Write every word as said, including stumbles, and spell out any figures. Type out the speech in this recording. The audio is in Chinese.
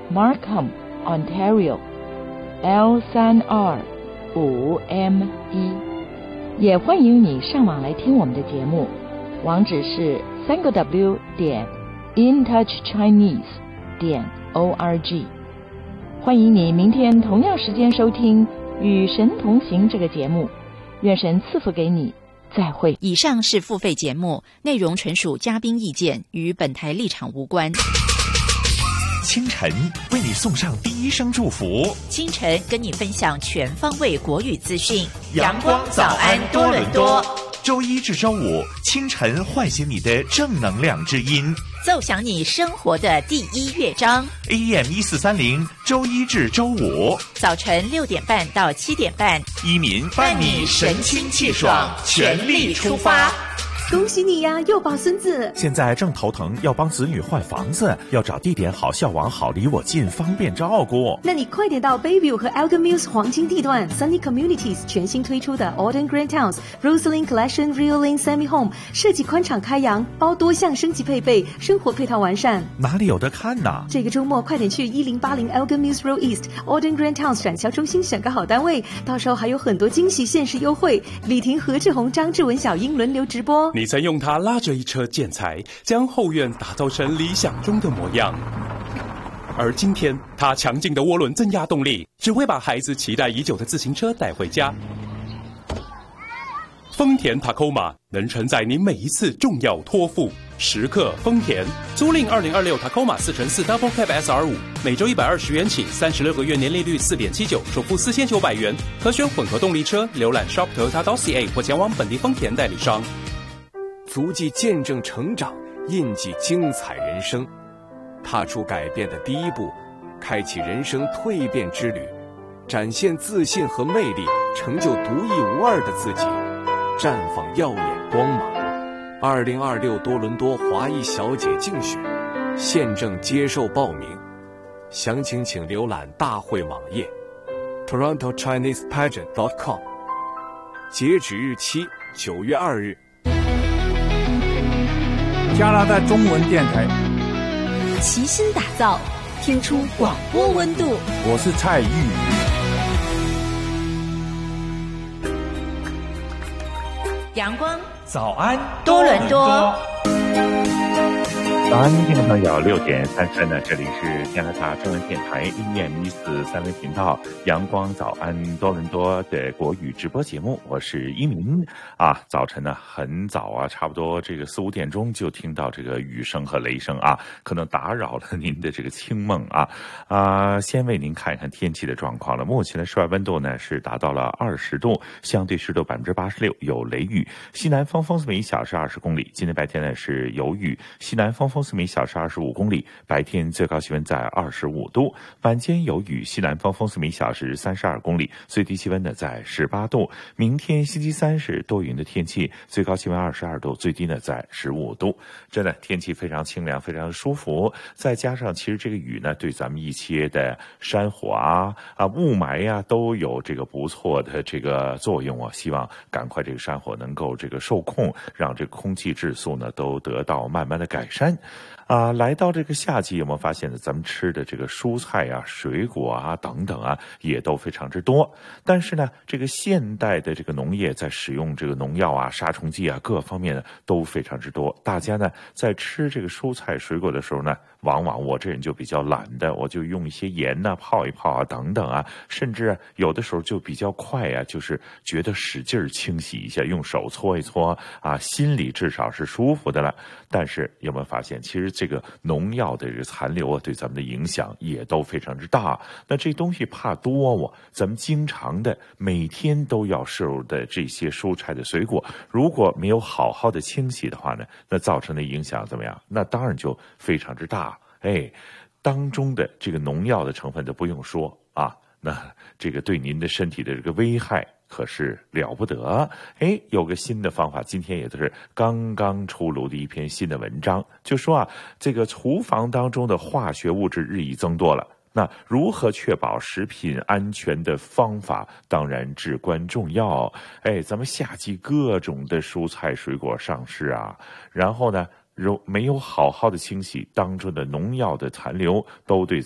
Markham, Ontario L 三二五 M 一。也欢迎你上网来听我们的节目，网址是三个 W 点 intouchchinese 点 org。欢迎你明天同样时间收听《与神同行》这个节目，愿神赐福给你，再会。 以上是付费节目，内容纯属嘉宾意见，与本台立场无关。 清晨为你送上第一声祝福， 清晨跟你分享全方位国语资讯。 阳光早安多伦多，周一至周五清晨唤醒你的正能量之音， 奏响你生活的第一乐章。 A M 一四三零，周一至周五早晨六点半到七点半， 一民伴你神清气爽，全力出发。 恭喜你呀，又抱孙子！ 现在正头疼，要帮子女换房子，要找地点好、校网好、离我近，方便照顾。 那你快点到 Bayview 和 Elgin Mills 黄金地段 Sunny Communities 全新推出的 Alden Grand Towns Roseline Collection Real Lane Semi Home， 设计宽敞开扬，包多项升级配备，生活配套完善。 哪里有得看呢？ 这个周末快点去一零八零 Elgin Mills Road East Alden Grand Towns 展销中心选个好单位，到时候还有很多惊喜限时优惠。李婷、何志宏、张志文、小英轮流直播。 你曾用它拉着一车建材，将后院打造成理想中的模样。而今天，它强劲的涡轮增压动力，只会把孩子期待已久的自行车带回家。丰田 Tacoma 能承载您每一次重要托付。时刻丰田，租赁二零二六 Tacoma 四乘四 Double Cab S R 五，每周一百二十元起，三十六个月年利率四点七九，首付四千九百元，可选混合动力车。浏览 shop toyota dot c a 或前往本地丰田代理商。 足迹见证成长，印记精彩人生，踏出改变的第一步，开启人生蜕变之旅，展现自信和魅力，成就独一无二的自己，绽放耀眼光芒。二零二六多伦多华裔小姐竞选现正接受报名，详情请浏览大会网页 toronto chinese pageant dot com， 截止日期九月二日。 加拿大中文电台齐心打造，听出广播温度。 我是蔡玉。 阳光早安多伦多。 早安，听众朋友，六点三十分呢，这里是加拿大中文电台 A M 一四三零频道阳光早安多伦多的国语直播节目，我是一鸣啊。早晨呢很早啊，差不多这个四五点钟就听到这个雨声和雷声啊，可能打扰了您的这个清梦啊啊。先为您看一看天气的状况了。目前的室外温度呢是达到了二十度，相对湿度百分之八十六，有雷雨，西南风风速每小时二十公里。今天白天呢是有雨，西南风风速每小时二十五公里，白天最高气温在二十五度，晚间有雨，西南风风速每小时三十二公里，最低气温呢在十八度。明天星期三是多云的天气，最高气温二十二度，最低呢在十五度。真的天气非常清凉，非常舒服。再加上其实这个雨呢对咱们一些的山火啊啊雾霾呀、啊、都有这个不错的这个作用啊。希望赶快这个山火能够这个受控，让这个空气质素呢都得到慢慢的改善。啊，来到这个夏季，有没有发现呢？咱们吃的这个蔬菜啊、水果啊等等啊，也都非常之多。但是呢，这个现代的这个农业在使用这个农药啊、杀虫剂啊各方面呢都非常之多。大家呢在吃这个蔬菜水果的时候呢，往往我这人就比较懒的，我就用一些盐呐、啊、泡一泡啊等等啊，甚至、啊、有的时候就比较快啊，就是觉得使劲清洗一下，用手搓一搓啊，心里至少是舒服的了。但是有没有发现，其实这个农药的这个残留啊，对咱们的影响也都非常之大。那这东西怕多哦，咱们经常的每天都要摄入的这些蔬菜的水果，如果没有好好的清洗的话呢，那造成的影响怎么样？那当然就非常之大。哎，当中的这个农药的成分都不用说啊，那这个对您的身体的这个危害可是了不得。哎，有个新的方法，今天也就是刚刚出炉的一篇新的文章，就说啊，这个厨房当中的化学物质日益增多了，那如何确保食品安全的方法当然至关重要。哎，咱们夏季各种的蔬菜水果上市啊，然后呢如没有好好的清洗，当中的农药的残留都对